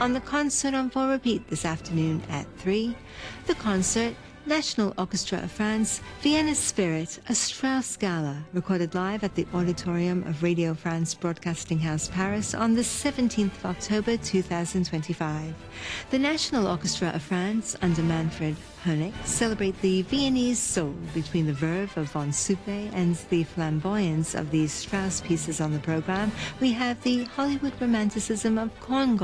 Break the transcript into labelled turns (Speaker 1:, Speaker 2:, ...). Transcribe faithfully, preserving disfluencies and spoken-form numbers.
Speaker 1: on the concert on full repeat this afternoon at three. The concert, National Orchestra of France, Vienna Spirit, a Strauss Gala, recorded live at the Auditorium of Radio France Broadcasting House, Paris, on the seventeenth of October two thousand twenty-five. The National Orchestra of France, under Manfred Honeck, celebrate the Viennese soul between the verve of von Suppé and the flamboyance of these Strauss pieces on the program. We have the Hollywood romanticism of Congo.